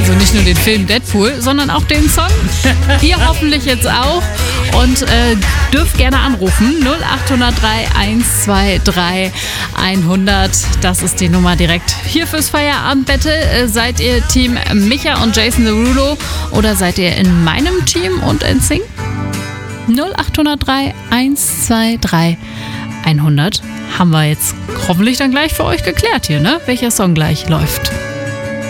Also nicht nur den Film Deadpool, sondern auch den Song. Ihr hoffentlich jetzt auch. Und dürft gerne anrufen. 0803 123 100. Das ist die Nummer direkt hier fürs Feierabend-Battle. Seid ihr Team Micha und Jason Derulo oder seid ihr in meinem Team und NSYNC? 0803 123 100 haben wir jetzt hoffentlich dann gleich für euch geklärt hier, ne? Welcher Song gleich läuft.